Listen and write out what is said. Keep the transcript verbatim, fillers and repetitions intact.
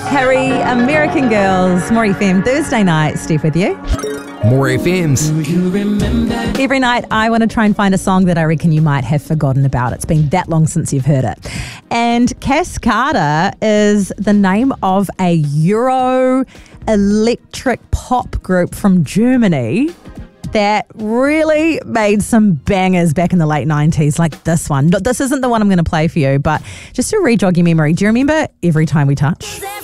Harry, American Girls, More F M, Thursday night. Steph with you. More F Ms. Every night I want to try and find a song that I reckon you might have forgotten about. It's been that long since you've heard it. And Cascada is the name of a Euro electric pop group from Germany that really made some bangers back in the late nineties, like this one. This isn't the one I'm going to play for you, but just to re-jog your memory, do you remember Every Time We Touch?